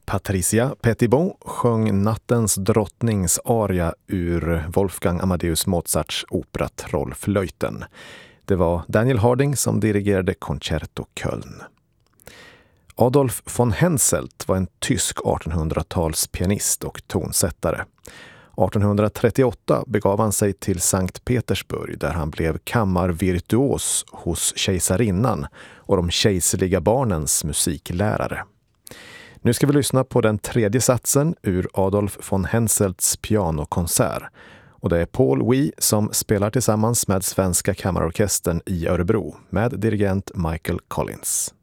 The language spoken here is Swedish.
Patricia Petitbon sjöng Nattens drottnings aria ur Wolfgang Amadeus Mozarts opera Trollflöjten. Det var Daniel Harding som dirigerade Concerto Köln. Adolf von Henselt var en tysk 1800-talspianist och tonsättare. 1838 begav han sig till Sankt Petersburg där han blev kammarvirtuos hos kejsarinnan och de kejserliga barnens musiklärare. Nu ska vi lyssna på den tredje satsen ur Adolf von Henselts pianokonsert. Och det är Paul Wee som spelar tillsammans med Svenska kammarorkestern i Örebro med dirigent Michael Collins.